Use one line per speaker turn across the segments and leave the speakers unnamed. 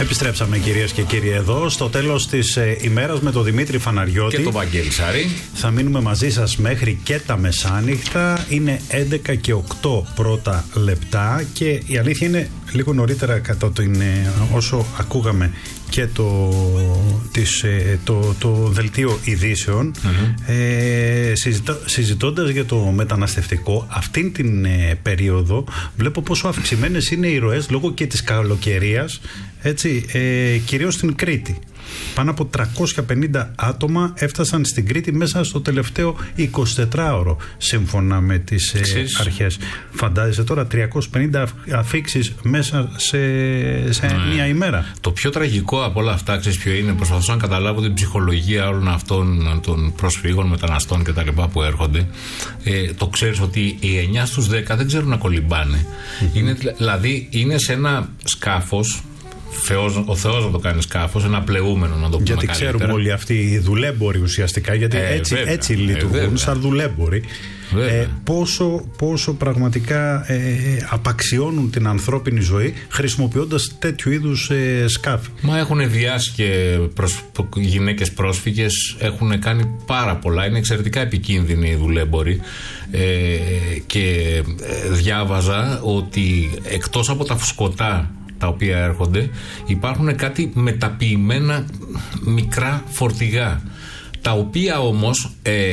Επιστρέψαμε, κυρίες και κύριοι, εδώ στο τέλος της ημέρας με τον Δημήτρη Φαναριώτη
και τον Βαγγέλη Σάρη.
Θα μείνουμε μαζί σας μέχρι και τα μεσάνυχτα. Είναι 11 και 8 πρώτα λεπτά και η αλήθεια είναι λίγο νωρίτερα κατά όσο ακούγαμε και το δελτίο ειδήσεων, συζητώντας για το μεταναστευτικό αυτήν την περίοδο, βλέπω πόσο αυξημένες είναι οι ροές λόγω και της καλοκαιρίας, έτσι, κυρίως στην Κρήτη. Πάνω από 350 άτομα έφτασαν στην Κρήτη μέσα στο τελευταίο 24ωρο, σύμφωνα με τις αρχές. Φαντάζεσαι τώρα 350 αφήξεις μέσα σε μία ημέρα.
Το πιο τραγικό από όλα αυτά, ξέρεις ποιο είναι? Προσπαθώ να καταλάβω την ψυχολογία όλων αυτών των προσφύγων, μεταναστών κτλ. Που έρχονται. Το ξέρεις ότι οι 9 στους 10 δεν ξέρουν να κολυμπάνε. Δηλαδή είναι σε ένα σκάφος. Ο Θεός να το κάνει σκάφος, ένα πλεούμενο να το πούμε.
Γιατί
καλύτερα.
ξέρουμε όλοι αυτοί οι δουλέμποροι ουσιαστικά, γιατί έτσι λειτουργούν, σαν δουλέμποροι. Πόσο πραγματικά απαξιώνουν την ανθρώπινη ζωή χρησιμοποιώντας τέτοιου είδους σκάφη.
Μα έχουν βιάσει και γυναίκες πρόσφυγες, έχουν κάνει πάρα πολλά. Είναι εξαιρετικά επικίνδυνοι οι δουλέμποροι. Και διάβαζα ότι εκτός από τα φουσκωτά τα οποία έρχονται, υπάρχουν κάτι μεταποιημένα μικρά φορτηγά, τα οποία όμως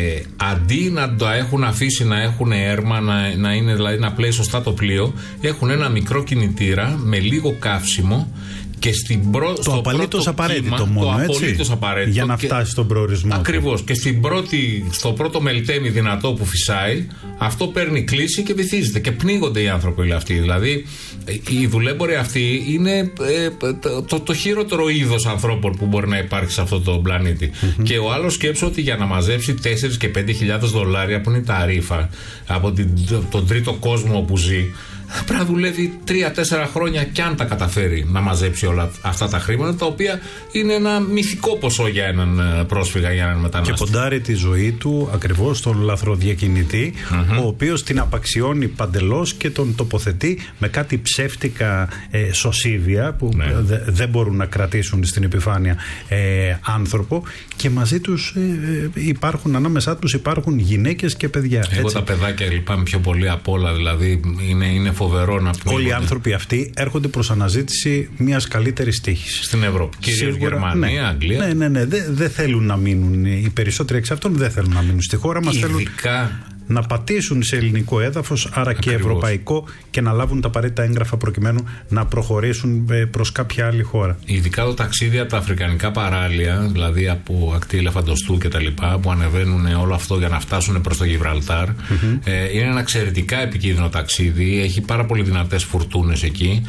αντί να τα έχουν αφήσει να έχουν έρμα, να είναι, δηλαδή να πλέει σωστά το πλοίο, έχουν ένα μικρό κινητήρα με λίγο καύσιμο και το
απολύτως απαραίτητο μόνο, έτσι, απαραίτητο, για να φτάσει στον προορισμό.
Ακριβώς. Και στο πρώτο μελτέμι δυνατό που φυσάει, αυτό παίρνει κλίση και βυθίζεται και πνίγονται οι άνθρωποι αυτοί. Δηλαδή, οι δουλέμποροι αυτοί είναι το χειρότερο είδος ανθρώπων που μπορεί να υπάρχει σε αυτό το πλανήτη. Και ο άλλος σκέψου ότι για να μαζέψει 4 και 5.000 δολάρια, που είναι τα ρήφα από τον τρίτο κόσμο που ζει, πρέπει να δουλεύει 3-4 χρόνια κι αν τα καταφέρει να μαζέψει όλα αυτά τα χρήματα, τα οποία είναι ένα μυθικό ποσό για έναν πρόσφυγα, για έναν μετανάστη. Και
ποντάρει τη ζωή του ακριβώς στον λαθροδιακινητή, ο οποίος την απαξιώνει παντελώς και τον τοποθετεί με κάτι ψεύτικα σωσίβια που δεν μπορούν να κρατήσουν στην επιφάνεια άνθρωπο, και μαζί τους ανάμεσά τους υπάρχουν γυναίκες και παιδιά.
Εγώ τα παιδάκια λυπάμαι πιο πολύ απ' όλα, δηλαδή είναι φοβερό να πούμε.
Όλοι οι άνθρωποι αυτοί έρχονται προς αναζήτηση μιας καλύτερης τύχης.
Στην Ευρώπη. Κυρίως Γερμανία, Αγγλία.
Ναι. Δεν θέλουν να μείνουν. Οι περισσότεροι εξ αυτών δεν θέλουν να μείνουν στη χώρα μας. Θέλουν να πατήσουν σε ελληνικό έδαφος, άρα και ευρωπαϊκό, και να λάβουν τα απαραίτητα έγγραφα προκειμένου να προχωρήσουν προς κάποια άλλη χώρα. Ειδικά
το ταξίδι από τα αφρικανικά παράλια, δηλαδή από ακτή Ελεφαντοστού και τα λοιπά, που ανεβαίνουν όλο αυτό για να φτάσουν προς το Γιβραλτάρ, είναι ένα εξαιρετικά επικίνδυνο ταξίδι. Έχει πάρα πολύ δυνατές φουρτούνες εκεί,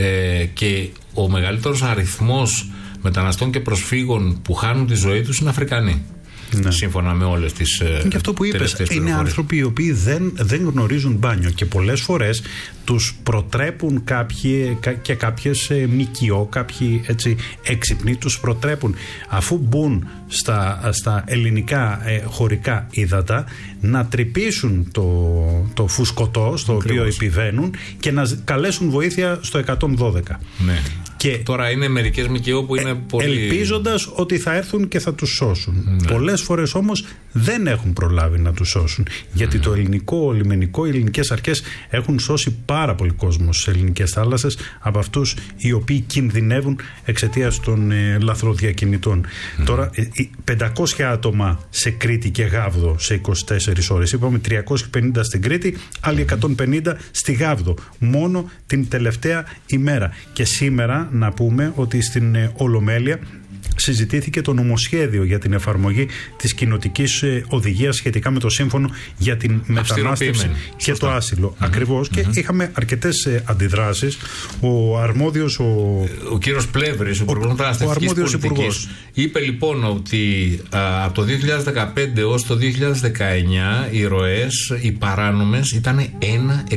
και ο μεγαλύτερος αριθμός μεταναστών και προσφύγων που χάνουν τη ζωή τους είναι Αφρικανοί. Ναι. Σύμφωνα με όλες τις.
Και αυτό που είπες, είναι άνθρωποι οι οποίοι δεν γνωρίζουν μπάνιο και πολλές φορές τους προτρέπουν και κάποιες ΜΚΟ, κάποιοι έτσι έξυπνοι, τους προτρέπουν αφού μπουν στα ελληνικά χωρικά ύδατα να τρυπήσουν το φουσκωτό στο οποίο επιβαίνουν και να καλέσουν βοήθεια στο 112.
Ναι. Και τώρα είναι μερικές ΜΚΟ που είναι πολύ.
Ελπίζοντας ότι θα έρθουν και θα τους σώσουν. Ναι. Πολλές φορές όμως δεν έχουν προλάβει να τους σώσουν. Γιατί το ελληνικό λιμενικό, οι ελληνικές αρχές έχουν σώσει πάρα πολύ κόσμο στις ελληνικές θάλασσες από αυτούς οι οποίοι κινδυνεύουν εξαιτίας των λαθροδιακινητών. Τώρα 500 άτομα σε Κρήτη και Γάβδο σε 24 ώρες. Είπαμε 350 στην Κρήτη, άλλοι 150 στη Γάβδο. Μόνο την τελευταία ημέρα. Και σήμερα να πούμε ότι στην Ολομέλεια συζητήθηκε το νομοσχέδιο για την εφαρμογή της κοινοτικής οδηγίας σχετικά με το σύμφωνο για την μετανάστευση και το άσυλο. Ακριβώς. Και είχαμε αρκετές αντιδράσεις. Ο αρμόδιος,
ο κύριος Πλεύρης, ο αρμόδιος υπουργός, είπε λοιπόν ότι από το 2015 έως το 2019 οι ροές, οι παράνομες, ήταν 1